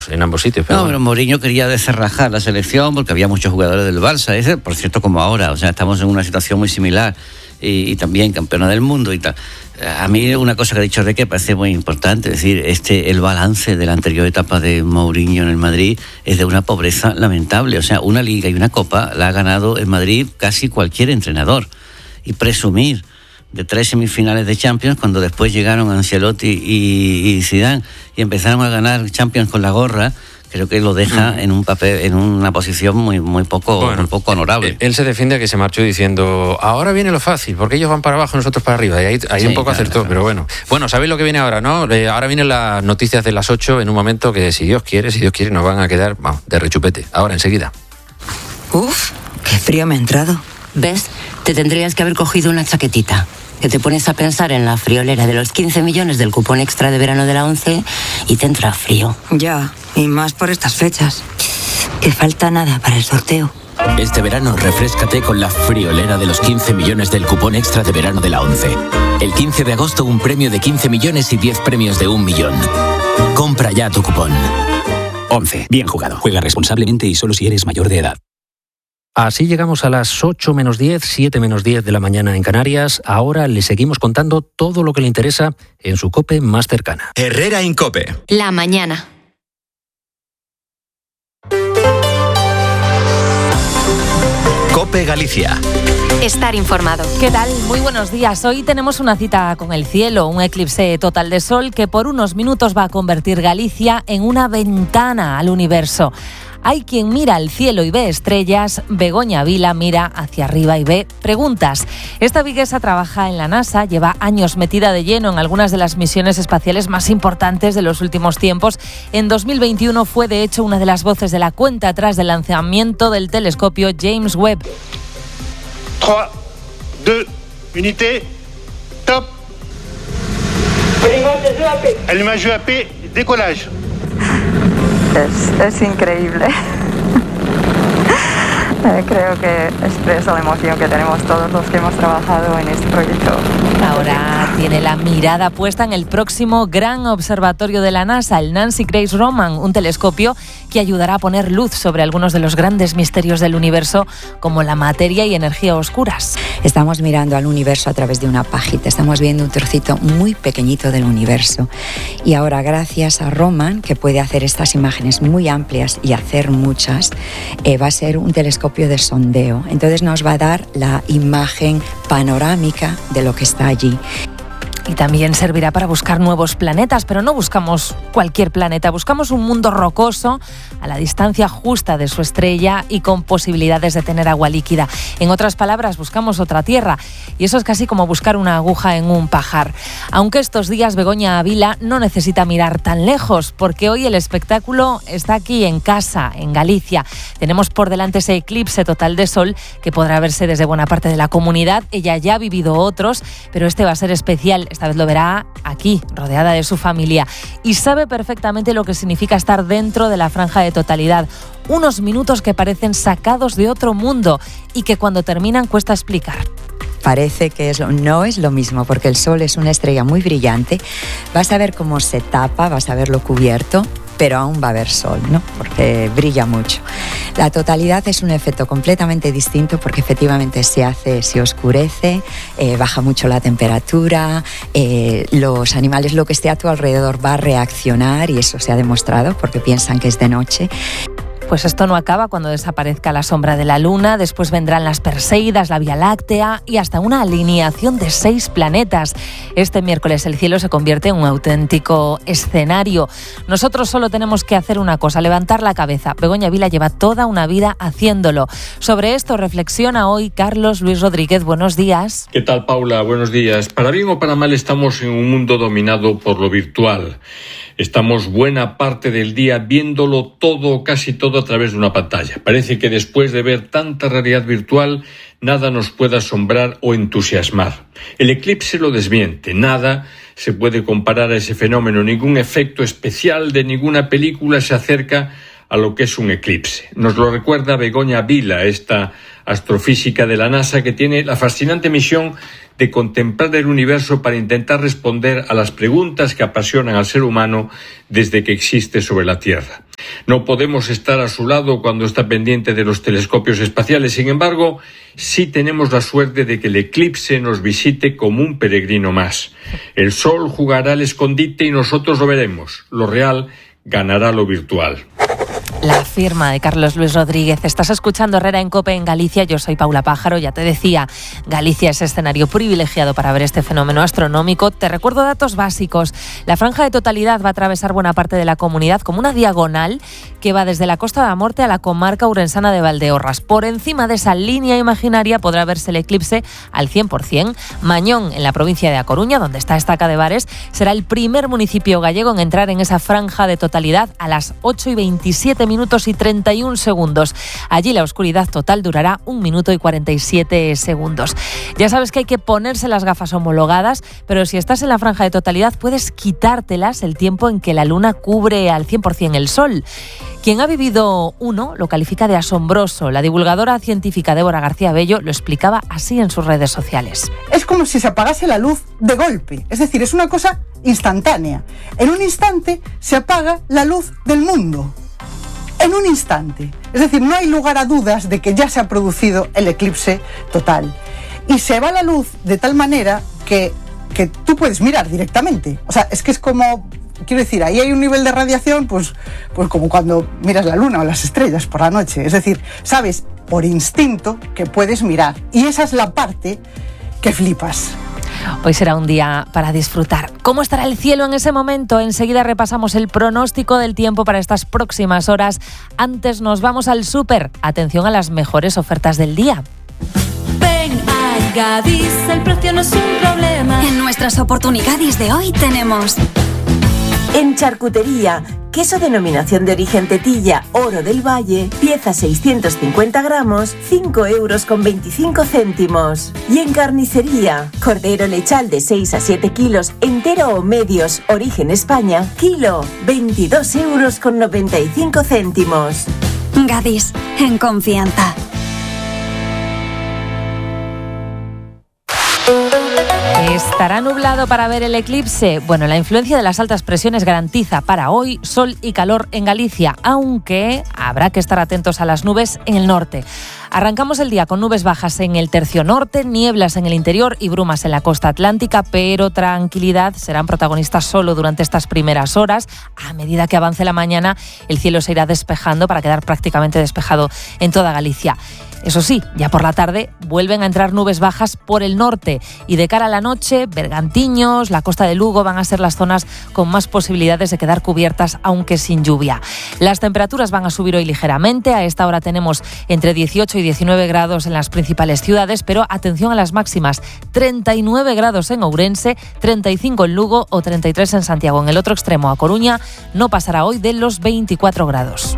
ambos sitios. Pero Mourinho quería descerrajar la selección porque había muchos jugadores del Barça, ese, por cierto, como ahora, o sea, estamos en una situación muy similar y también campeona del mundo y tal. A mí una cosa que ha dicho Reque parece muy importante, es decir, el balance de la anterior etapa de Mourinho en el Madrid es de una pobreza lamentable, o sea, una liga y una copa la ha ganado en Madrid casi cualquier entrenador, y presumir de 3 semifinales de Champions cuando después llegaron Ancelotti y Zidane y empezaron a ganar Champions con la gorra, creo que lo deja en un papel, en una posición muy poco honorable. Él se defiende a que se marchó diciendo, ahora viene lo fácil, porque ellos van para abajo, nosotros para arriba, y ahí sí, un poco acertó, claro. Pero bueno, sabéis lo que viene ahora, ¿no? Ahora vienen las noticias de las 8 en un momento que si Dios quiere, nos van a quedar de rechupete, ahora enseguida. Uf, qué frío me ha entrado. ¿Ves? Te tendrías que haber cogido una chaquetita. Que te pones a pensar en la friolera de los 15 millones del cupón extra de verano de la 11 y te entra frío. Ya, y más por estas fechas. Que falta nada para el sorteo. Este verano refréscate con la friolera de los 15 millones del cupón extra de verano de la 11. El 15 de agosto un premio de 15 millones y 10 premios de 1 millón. Compra ya tu cupón. 11. Bien jugado. Juega responsablemente y solo si eres mayor de edad. Así llegamos a las 8 menos 10, 7 menos 10 de la mañana en Canarias. Ahora le seguimos contando todo lo que le interesa en su COPE más cercana. Herrera en COPE. La mañana. COPE Galicia. Estar informado. ¿Qué tal? Muy buenos días. Hoy tenemos una cita con el cielo, un eclipse total de sol que por unos minutos va a convertir Galicia en una ventana al universo. Hay quien mira al cielo y ve estrellas, Begoña Vila mira hacia arriba y ve preguntas. Esta viguesa trabaja en la NASA, lleva años metida de lleno en algunas de las misiones espaciales más importantes de los últimos tiempos. En 2021 fue de hecho una de las voces de la cuenta atrás del lanzamiento del telescopio James Webb. 3, 2, unité, top. Allumage EAP, décollage. Es increíble. Creo que expresa la emoción que tenemos todos los que hemos trabajado en este proyecto. Ahora tiene la mirada puesta en el próximo gran observatorio de la NASA, el Nancy Grace Roman, un telescopio que ayudará a poner luz sobre algunos de los grandes misterios del universo, como la materia y energía oscuras. Estamos mirando al universo a través de una pajita, estamos viendo un trocito muy pequeñito del universo. Y ahora, gracias a Roman, que puede hacer estas imágenes muy amplias y hacer muchas, va a ser un telescopio de sondeo. Entonces nos va a dar la imagen panorámica de lo que está allí. Y también servirá para buscar nuevos planetas, pero no buscamos cualquier planeta, buscamos un mundo rocoso a la distancia justa de su estrella y con posibilidades de tener agua líquida. En otras palabras, buscamos otra Tierra, y eso es casi como buscar una aguja en un pajar. Aunque estos días Begoña Ávila no necesita mirar tan lejos, porque hoy el espectáculo está aquí en casa, en Galicia. Tenemos por delante ese eclipse total de sol que podrá verse desde buena parte de la comunidad. Ella ya ha vivido otros, pero este va a ser especial. Esta vez lo verá aquí, rodeada de su familia, y sabe perfectamente lo que significa estar dentro de la franja de totalidad. Unos minutos que parecen sacados de otro mundo y que cuando terminan cuesta explicar. Parece que no es lo mismo, porque el Sol es una estrella muy brillante. Vas a ver cómo se tapa, vas a verlo cubierto, pero aún va a haber sol, ¿no? Porque brilla mucho. La totalidad es un efecto completamente distinto porque efectivamente se oscurece, baja mucho la temperatura, los animales, lo que esté a tu alrededor va a reaccionar, y eso se ha demostrado porque piensan que es de noche. Pues esto no acaba cuando desaparezca la sombra de la Luna, después vendrán las Perseidas, la Vía Láctea y hasta una alineación de 6 planetas. Este miércoles el cielo se convierte en un auténtico escenario. Nosotros solo tenemos que hacer una cosa, levantar la cabeza. Begoña Vila lleva toda una vida haciéndolo. Sobre esto reflexiona hoy Carlos Luis Rodríguez. Buenos días. ¿Qué tal, Paula? Buenos días. Para bien o para mal estamos en un mundo dominado por lo virtual. Estamos buena parte del día viéndolo todo, casi todo a través de una pantalla. Parece que después de ver tanta realidad virtual, nada nos puede asombrar o entusiasmar. El eclipse lo desmiente. Nada se puede comparar a ese fenómeno. Ningún efecto especial de ninguna película se acerca a lo que es un eclipse. Nos lo recuerda Begoña Vila, esta astrofísica de la NASA que tiene la fascinante misión de contemplar el universo para intentar responder a las preguntas que apasionan al ser humano desde que existe sobre la Tierra. No podemos estar a su lado cuando está pendiente de los telescopios espaciales. Sin embargo, sí tenemos la suerte de que el eclipse nos visite como un peregrino más. El sol jugará al escondite y nosotros lo veremos. Lo real ganará lo virtual. La firma de Carlos Luis Rodríguez. Estás escuchando Herrera en COPE en Galicia. Yo soy Paula Pájaro. Ya te decía, Galicia es escenario privilegiado para ver este fenómeno astronómico. Te recuerdo datos básicos. La franja de totalidad va a atravesar buena parte de la comunidad como una diagonal que va desde la Costa da Morte a la comarca ourensana de Valdeorras. Por encima de esa línea imaginaria podrá verse el eclipse al 100%. Mañón, en la provincia de A Coruña, donde está Estaca de Bares, será el primer municipio gallego en entrar en esa franja de totalidad a las 8:27 minutos y 31 segundos. Allí la oscuridad total durará 1 minuto y 47 segundos. Ya sabes que hay que ponerse las gafas homologadas, pero si estás en la franja de totalidad puedes quitártelas el tiempo en que la luna cubre al 100% el sol. Quien ha vivido uno lo califica de asombroso. La divulgadora científica Débora García Bello lo explicaba así en sus redes sociales. Es como si se apagase la luz de golpe, es decir, es una cosa instantánea. En un instante se apaga la luz del mundo. En un instante. Es decir, no hay lugar a dudas de que ya se ha producido el eclipse total. Y se va la luz de tal manera que tú puedes mirar directamente. O sea, es que es como... Quiero decir, ahí hay un nivel de radiación, pues como cuando miras la luna o las estrellas por la noche. Es decir, sabes por instinto que puedes mirar. Y esa es la parte que flipas. Hoy será un día para disfrutar. ¿Cómo estará el cielo en ese momento? Enseguida repasamos el pronóstico del tiempo para estas próximas horas. Antes nos vamos al súper. Atención a las mejores ofertas del día. Ven a Gadis, el precio no es un problema. En nuestras oportunidades de hoy tenemos... En charcutería, queso denominación de origen Tetilla, Oro del Valle, pieza 650 gramos, 5,25 €. Y en carnicería, cordero lechal de 6 a 7 kilos, entero o medios, origen España, kilo, 22,95 €. Gadis, en confianza. ¿Estará nublado para ver el eclipse? Bueno, la influencia de las altas presiones garantiza para hoy sol y calor en Galicia, aunque habrá que estar atentos a las nubes en el norte. Arrancamos el día con nubes bajas en el tercio norte, nieblas en el interior y brumas en la costa atlántica, pero tranquilidad, serán protagonistas solo durante estas primeras horas. A medida que avance la mañana, el cielo se irá despejando para quedar prácticamente despejado en toda Galicia. Eso sí, ya por la tarde vuelven a entrar nubes bajas por el norte y de cara a la noche, Bergantiños, la costa de Lugo van a ser las zonas con más posibilidades de quedar cubiertas, aunque sin lluvia. Las temperaturas van a subir hoy ligeramente. A esta hora tenemos entre 18 y 19 grados en las principales ciudades, pero atención a las máximas: 39 grados en Ourense, 35 en Lugo o 33 en Santiago. En el otro extremo, A Coruña, no pasará hoy de los 24 grados.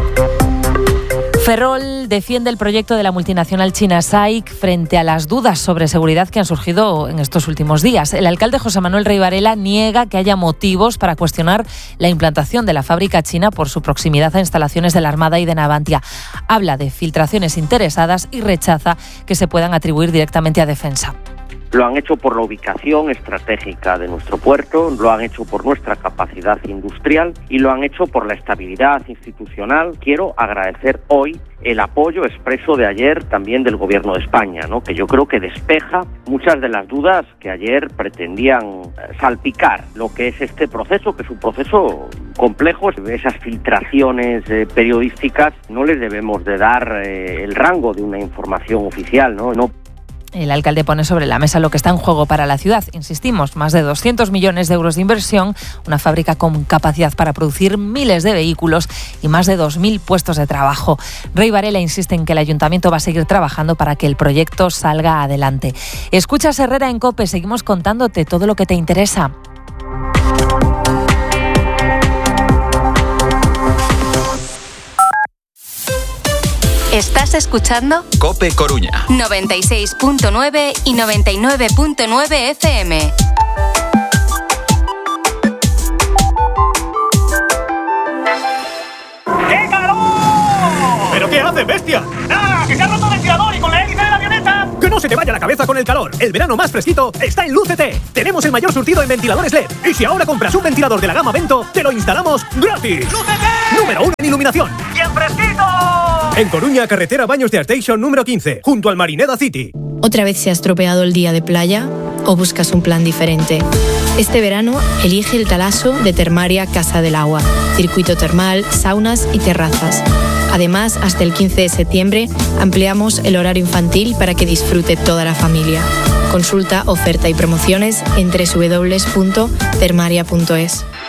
Ferrol defiende el proyecto de la multinacional china SAIC frente a las dudas sobre seguridad que han surgido en estos últimos días. El alcalde José Manuel Rey Varela niega que haya motivos para cuestionar la implantación de la fábrica china por su proximidad a instalaciones de la Armada y de Navantia. Habla de filtraciones interesadas y rechaza que se puedan atribuir directamente a Defensa. Lo han hecho por la ubicación estratégica de nuestro puerto, lo han hecho por nuestra capacidad industrial y lo han hecho por la estabilidad institucional. Quiero agradecer hoy el apoyo expreso de ayer también del Gobierno de España, ¿no? Que yo creo que despeja muchas de las dudas que ayer pretendían salpicar lo que es este proceso, que es un proceso complejo. Esas filtraciones periodísticas no les debemos de dar el rango de una información oficial, ¿no? El alcalde pone sobre la mesa lo que está en juego para la ciudad. Insistimos, más de 200 millones de euros de inversión, una fábrica con capacidad para producir miles de vehículos y más de 2.000 puestos de trabajo. Rey Varela insiste en que el ayuntamiento va a seguir trabajando para que el proyecto salga adelante. Escuchas Herrera en COPE, seguimos contándote todo lo que te interesa. Estás escuchando COPE Coruña 96.9 y 99.9 FM. ¡Qué calor! ¿Pero qué haces, bestia? ¡Nada! ¡Que se ha roto el ventilador y con la hélice de la avioneta! ¡Que no se te vaya la cabeza con el calor. El verano más fresquito está en Lúcete. Tenemos el mayor surtido en ventiladores LED. Y si ahora compras un ventilador de la gama Vento, te lo instalamos gratis. ¡Lúcete! Número 1 en iluminación. ¡Bien fresquito! En Coruña, carretera Baños de Arteixo número 15, junto al Marineda City. ¿Otra vez se ha estropeado el día de playa o buscas un plan diferente? Este verano elige el Talaso de Termaria Casa del Agua. Circuito termal, saunas y terrazas. Además, hasta el 15 de septiembre ampliamos el horario infantil para que disfrute toda la familia. Consulta oferta y promociones en www.termaria.es.